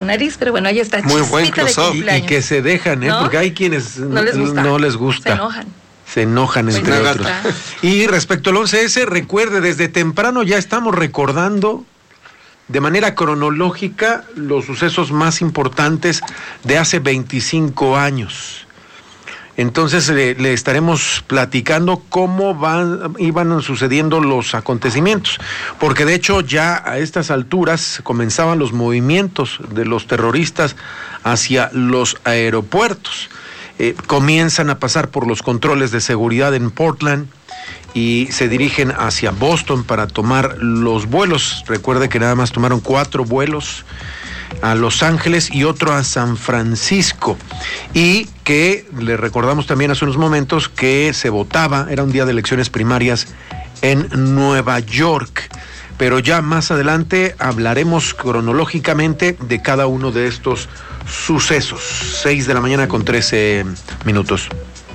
nariz, pero bueno, ahí está. Muy buen chispita de close-up. cumpleaños. Y que se dejan, ¿No? Porque hay quienes No les gusta. Se enojan Pues entre nada. otros. Y respecto al 11S, recuerde, desde temprano ya estamos recordando de manera cronológica los sucesos más importantes de hace 25 años. Entonces le estaremos platicando cómo iban sucediendo los acontecimientos, porque de hecho ya a estas alturas comenzaban los movimientos de los terroristas hacia los aeropuertos. Comienzan a pasar por los controles de seguridad en Portland y se dirigen hacia Boston para tomar los vuelos. Recuerde que nada más tomaron 4 vuelos a Los Ángeles y otro a San Francisco, y que le recordamos también hace unos momentos que se votaba, era un día de elecciones primarias en Nueva York, pero ya más adelante hablaremos cronológicamente de cada uno de estos sucesos. 6 de la mañana con 13 minutos.